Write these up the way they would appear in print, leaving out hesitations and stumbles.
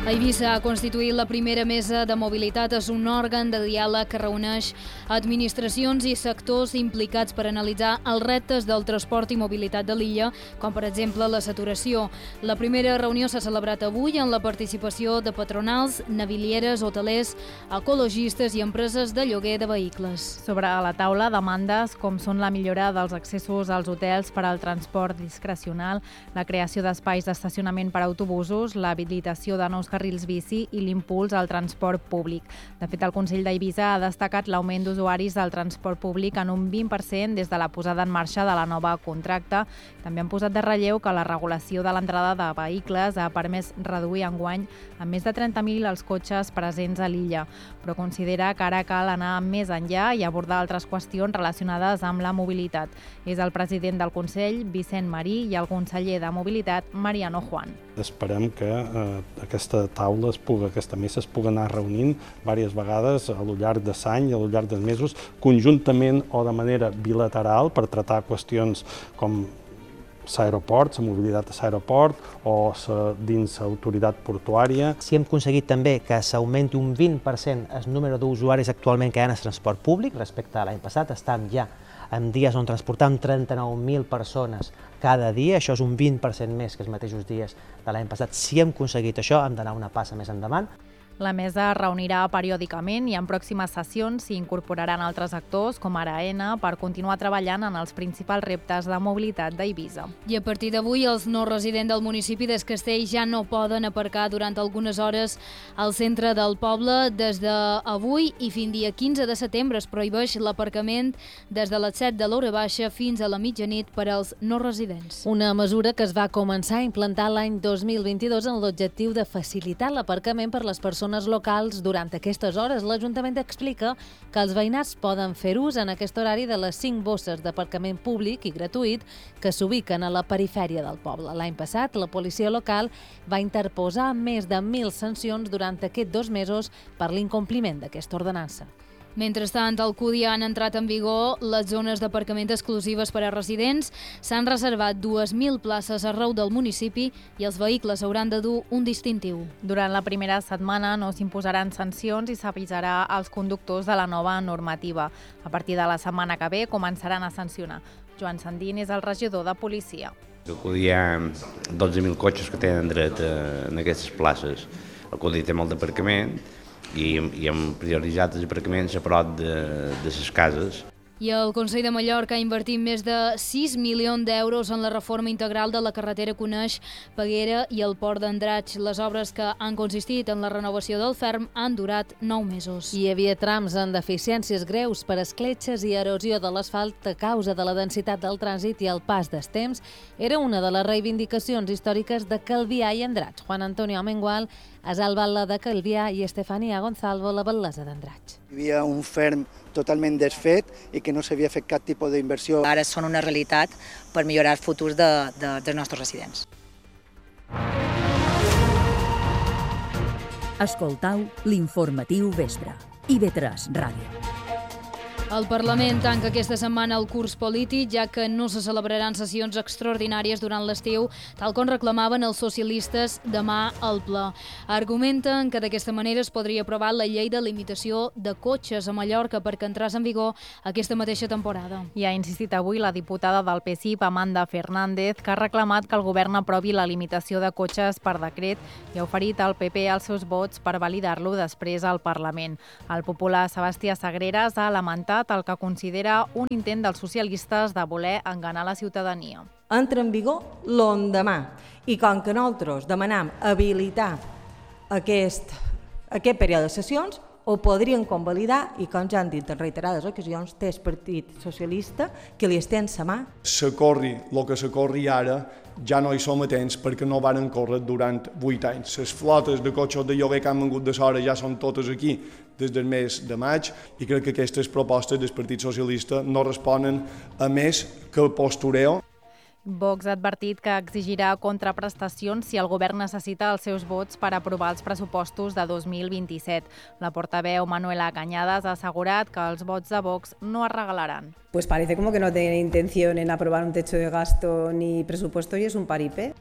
A Eivissa ha constituït la primera mesa de mobilitat. És un òrgan de diàleg que reuneix administracions i sectors implicats per analitzar els reptes del transport i mobilitat de l'illa, com per exemple la saturació. La primera reunió s'ha celebrat avui amb la participació de patronals, navilieres, hotelers, ecologistes i empreses de lloguer de vehicles. Sobre la taula, demandes com són la millora dels accessos als hotels per al transport discrecional, la creació d'espais d'estacionament per a autobusos, l'habilitació de nous carrils bici i l'impuls al transport públic. De fet, el Consell d'Eivissa ha destacat l'augment d'usuaris del transport públic en un 20% des de la posada en marxa de la nova contracte. També han posat de relleu que la regulació de l'entrada de vehicles ha permès reduir enguany a més de 30.000 els cotxes presents a l'illa, però considera que ara cal anar més enllà i abordar altres qüestions relacionades amb la mobilitat. És el president del Consell, Vicent Marí, i el conseller de Mobilitat, Mariano Juan. Esperem que aquesta taula, aquesta mesa es pugui anar reunint diverses vegades al llarg de l'any i al llarg dels mesos, conjuntament o de manera bilateral per tractar qüestions com l'aeroport, la mobilitat a l'aeroport o dins l'autoritat portuària. Si hem aconseguit també que s'augmenti un 20% el número d'usuaris actualment que hi ha en el transport públic respecte a l'any passat, estem ja en dies on transportam 39.000 persones cada dia, això és un 20% més que els mateixos dies de l'any passat. Si hem aconseguit això, hem d'anar una passa més endavant. La mesa es reunirà periòdicament i en pròximes sessions s'hi incorporaran altres actors, com ara Aena, per continuar treballant en els principals reptes de mobilitat d'Eivissa. I a partir d'avui, els no residents del municipi d'Es Castell ja no poden aparcar durant algunes hores al centre del poble. Des d'avui i fins dia 15 de setembre es prohibeix l'aparcament des de les 7 de l'hora baixa fins a la mitjanit per als no residents. Una mesura que es va començar a implantar l'any 2022 amb l'objectiu de facilitar l'aparcament per les persones locals durant aquestes hores. L'Ajuntament explica que els veïnats poden fer ús en aquest horari de les 5 bosses d'aparcament públic i gratuït que s'ubiquen a la perifèria del poble. L'any passat, la policia local va interposar més de 1.000 sancions durant aquests 2 mesos per l'incompliment d'aquesta ordenança. Mentrestant, al CUDI han entrat en vigor les zones d'aparcament exclusives per a residents. S'han reservat 2.000 places arreu del municipi i els vehicles hauran de dur un distintiu. Durant la primera setmana no s'imposaran sancions i s'avisarà als conductors de la nova normativa. A partir de la setmana que ve començaran a sancionar. Joan Sandín és el regidor de policia. Al CUDI hi ha 12.000 cotxes que tenen dret en aquestes places. El CUDI té molt d'aparcament i hem prioritzat els aparcaments a prop de les cases. I el Consell de Mallorca ha invertit més de 6 milions d'euros en la reforma integral de la carretera que uneix Peguera i el port d'Andratx. Les obres que han consistit en la renovació del ferm han durat 9 mesos. Hi havia trams amb deficiències greus per escletxes i erosió de l'asfalt a causa de la densitat del trànsit i el pas dels temps. Era una de les reivindicacions històriques de Calvià i Andratx. Juan Antonio Amengual és el batlle de Calvià i Estefania Gonzalvo, la batllessa d'Andratx. Hi havia un ferm totalment desfet i que no s'havia fet cap tipus d'inversió. Ara són una realitat per millorar el futur dels nostres residents. Escoltau l'informatiu vespre. IB3 Ràdio. El Parlament tanca aquesta setmana el curs polític, ja que no se celebraran sessions extraordinàries durant l'estiu, tal com reclamaven els socialistes demà al ple. Argumenten que d'aquesta manera es podria aprovar la llei de limitació de cotxes a Mallorca perquè entrés en vigor aquesta mateixa temporada. I ha insistit avui la diputada del PSIP, Amanda Fernández, que ha reclamat que el govern aprovi la limitació de cotxes per decret i ha oferit al PP els seus vots per validar-lo després al Parlament. El popular Sebastià Sagreras ha lamentat el que considera un intent dels socialistes de voler enganar la ciutadania. Entra en vigor l'endemà i com que nosaltres demanam habilitar aquest període de sessions, ho podrien convalidar i, com ja han dit en reiterades ocasions, té el Partit Socialista que li estén sa mà. S'acorri el que s'acorri ara, ja no hi som atents perquè no varen córrer durant 8 anys. Les flotes de cotxes de lloguer que han vengut de Sora ja són totes aquí des del mes de maig i crec que aquestes propostes del Partit Socialista no responen a més que postureo. Vox ha advertit que exigirà contraprestacions si el govern necessita els seus vots per aprovar els pressupostos de 2027. La portaveu Manuela Cañadas ha assegurat que els vots de Vox no es regalaran. Pues parece como que no tienen intención en aprobar un techo de gasto ni presupuesto y es un paripé.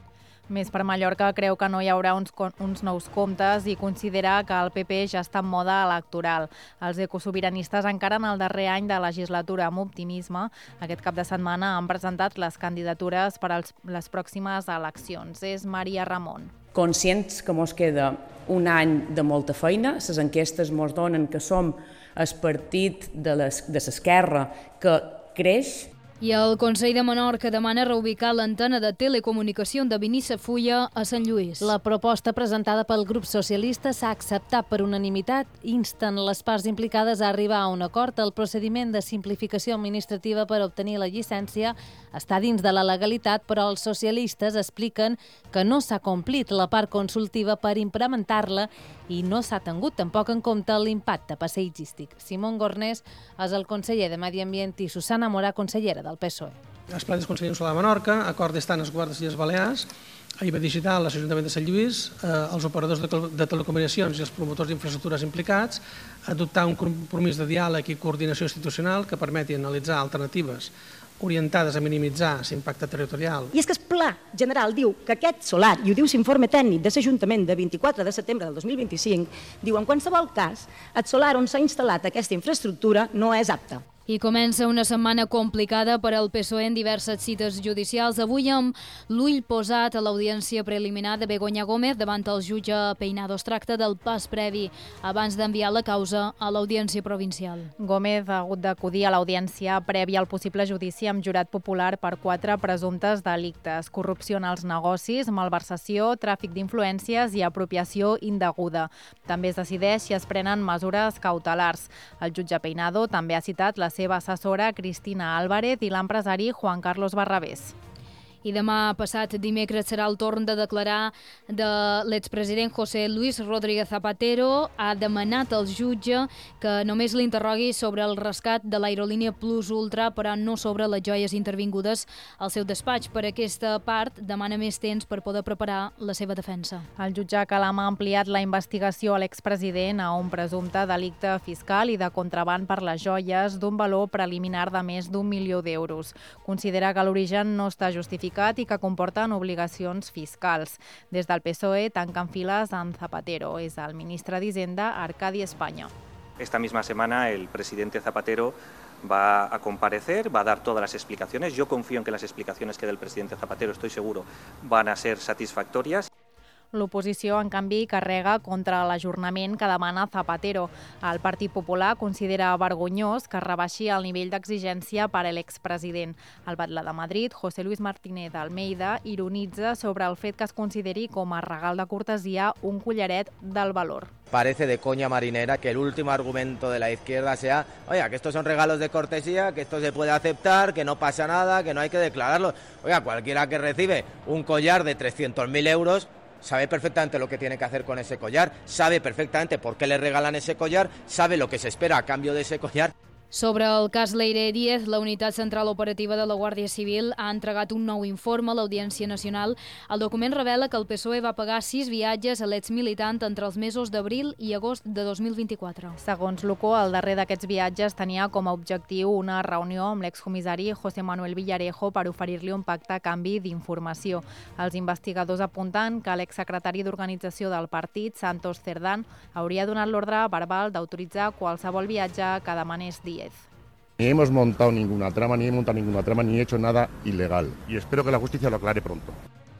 Més per Mallorca creu que no hi haurà uns nous comptes i considera que el PP ja està en mode electoral. Els ecosobiranistes encaren el darrer any de legislatura amb optimisme. Aquest cap de setmana han presentat les candidatures per a les pròximes eleccions. És Maria Ramon. Conscients que mos queda un any de molta feina, les enquestes mos donen que som el partit de l'esquerra que creix. I el Consell de Menorca demana reubicar l'antena de telecomunicació de Benissafulla a Sant Lluís. La proposta presentada pel grup socialista s'ha acceptat per unanimitat. Insten les parts implicades a arribar a un acord. El procediment de simplificació administrativa per obtenir la llicència està dins de la legalitat, però els socialistes expliquen que no s'ha complit la part consultiva per implementar-la i no s'ha tingut tampoc en compte l'impacte paisatgístic. Simón Gornés és el conseller de Medi Ambient i Susana Morà, consellera del PSOE. Els plans consellers de Menorca, acord estan els governs de les Balears, IVA Digital, l'Ajuntament de Sant Lluís, els operadors de telecomunicacions i els promotors d'infraestructures implicats, adoptar un compromís de diàleg i coordinació institucional que permeti analitzar alternatives orientades a minimitzar l'impacte territorial. I és que el Pla General diu que aquest solar, i ho diu l'informe tècnic de l'Ajuntament de 24 de setembre del 2025, diu en qualsevol cas, el solar on s'ha instal·lat aquesta infraestructura no és apte. I comença una setmana complicada per al PSOE en diverses cites judicials. Avui amb l'ull posat a l'audiència preliminar de Begoña Gómez davant el jutge Peinado. Es tracta del pas previ abans d'enviar la causa a l'audiència provincial. Gómez ha hagut d'acudir a l'audiència prèvia al possible judici amb jurat popular per 4 presumptes delictes: corrupció en els negocis, malversació, tràfic d'influències i apropiació indeguda. També es decideix si es prenen mesures cautelars. El jutge Peinado també ha citat la seva assessora Cristina Álvarez i l'empresari Juan Carlos Barrabés. I demà passat dimecres serà el torn de declarar de l'expresident José Luis Rodríguez Zapatero. Ha demanat al jutge que només l'interrogui sobre el rescat de l'aerolínia Plus Ultra, però no sobre les joies intervingudes al seu despatx. Per aquesta part, demana més temps per poder preparar la seva defensa. El jutge Calam ha ampliat la investigació a l'expresident a un presumpte delicte fiscal i de contraban per les joies d'un valor preliminar de més d'1 milió d'euros. Considera que l'origen no està justificat i que comporten obligacions fiscals. Des del PSOE tanquen files amb Zapatero. És el ministre d'Hisenda, Arcadi España. Esta misma semana el presidente Zapatero va a comparecer, va a dar todas las explicaciones. Yo confío en que las explicaciones que dé el presidente Zapatero, estoy seguro, van a ser satisfactorias. L'oposició, en canvi, carrega contra l'ajornament que demana Zapatero. El Partit Popular considera vergonyós que rebaixi el nivell d'exigència per a l'expresident. El batlle de Madrid, José Luis Martínez Almeida, ironitza sobre el fet que es consideri com a regal de cortesia un collaret del valor. Parece de coña marinera que el último argumento de la izquierda sea, oiga, que estos son regalos de cortesía, que esto se puede aceptar, que no pasa nada, que no hay que declararlo. Oiga, cualquiera que recibe un collar de 300.000 euros sabe perfectamente lo que tiene que hacer con ese collar, sabe perfectamente por qué le regalan ese collar, sabe lo que se espera a cambio de ese collar. Sobre el cas Leire Díez, la Unitat Central Operativa de la Guàrdia Civil ha entregat un nou informe a l'Audiència Nacional. El document revela que el PSOE va pagar 6 viatges a l'exmilitant entre els mesos d'abril i agost de 2024. Segons l'UCO, el darrer d'aquests viatges tenia com a objectiu una reunió amb l'excomissari José Manuel Villarejo per oferir-li un pacte a canvi d'informació. Els investigadors apunten que l'exsecretari d'Organització del partit, Santos Cerdán, hauria donat l'ordre verbal d'autoritzar qualsevol viatge que demanés Díez. Ni hemos montado ninguna trama, ni he hecho nada ilegal. Y espero que la justicia lo aclare pronto.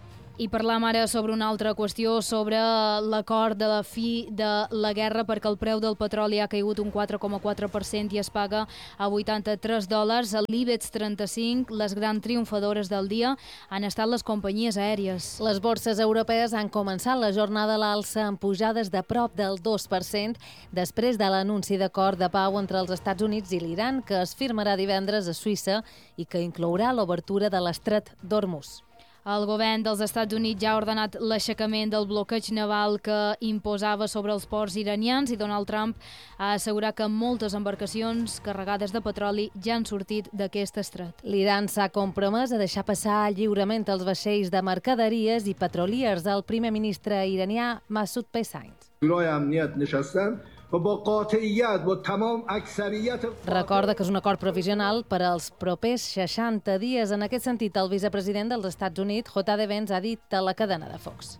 I parlam ara sobre una altra qüestió, sobre l'acord de la fi de la guerra, perquè el preu del petroli ha caigut un 4,4% i es paga a $83. A l'IBEX 35, les grans triomfadores del dia han estat les companyies aèries. Les borses europees han començat la jornada a l'alça amb pujades de prop del 2% després de l'anunci d'acord de pau entre els Estats Units i l'Iran, que es firmarà divendres a Suïssa i que inclourà l'obertura de l'estret d'Hormuz. El govern dels Estats Units ja ha ordenat l'aixecament del bloqueig naval que imposava sobre els ports iranians i Donald Trump ha assegurat que moltes embarcacions carregades de petroli ja han sortit d'aquest estret. L'Iran s'ha compromès a deixar passar lliurement els vaixells de mercaderies i petroliers del primer ministre iranià Masoud Pezeshkian. Recorda que és un acord provisional per als propers 60 dies. En aquest sentit, el vicepresident dels Estats Units, J.D. Vance, ha dit a la cadena de Fox.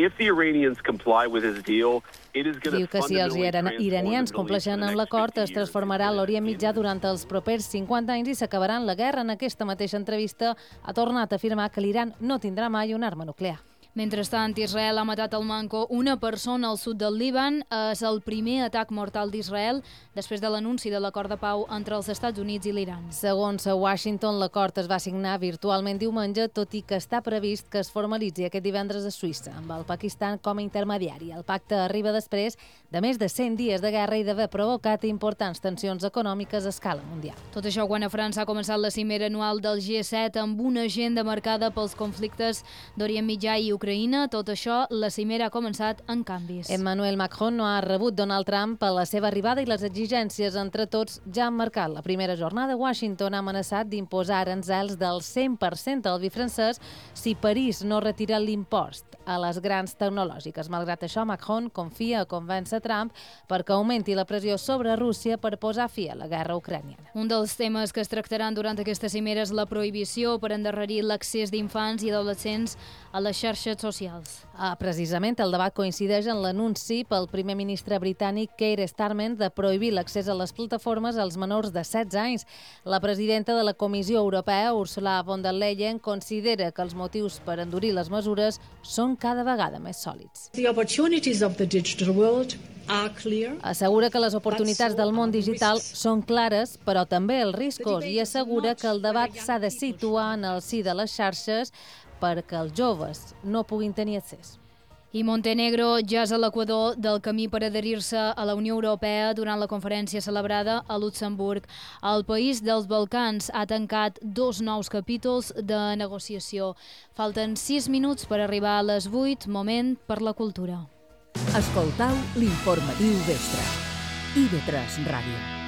Diu que si els iranians compleixen amb l'acord, es transformarà l'Orient Mitjà durant els propers 50 anys i s'acabarà la guerra. En aquesta mateixa entrevista ha tornat a afirmar que l'Iran no tindrà mai una arma nuclear. Mentrestant, Israel ha matat al manco una persona al sud del Líban. És el primer atac mortal d'Israel després de l'anunci de l'acord de pau entre els Estats Units i l'Iran. Segons Washington, l'acord es va signar virtualment diumenge, tot i que està previst que es formalitzi aquest divendres a Suïssa, amb el Pakistan com a intermediari. El pacte arriba després de més de 100 dies de guerra i d'haver provocat importants tensions econòmiques a escala mundial. Tot això quan a França ha començat la cimera anual del G7 amb una agenda marcada pels conflictes d'Orient Mitjà i Ucraïna. Tot això, la cimera ha començat en canvis. Emmanuel Macron no ha rebut Donald Trump a la seva arribada i les exigències entre tots ja han marcat la primera jornada. Washington ha amenaçat d'imposar aranzels del 100% al vi francès si París no retira l'impost a les grans tecnològiques. Malgrat això, Macron confia a convèncer Trump perquè augmenti la pressió sobre Rússia per posar fi a la guerra ucraniana. Un dels temes que es tractaran durant aquesta cimera és la prohibició per endarrerir l'accés d'infants i adolescents a les xarxes socials. Precisament, el debat coincideix en l'anunci pel primer ministre britànic Keir Starmer de prohibir l'accés a les plataformes als menors de 16 anys. La presidenta de la Comissió Europea, Ursula von der Leyen, considera que els motius per endurir les mesures són cada vegada més sòlids. Assegura que les oportunitats del món digital són clares, però també els riscos, i assegura que el debat s'ha de situar en el si de les xarxes perquè els joves no puguin tenir accés. I Montenegro ja és a l'equador del camí per adherir-se a la Unió Europea durant la conferència celebrada a Luxemburg. El país dels Balcans ha tancat 2 nous capítols de negociació. Falten 6 minuts per arribar a les 8, moment per la cultura. Escoltau l'informatiu Vespre. IB3 Ràdio.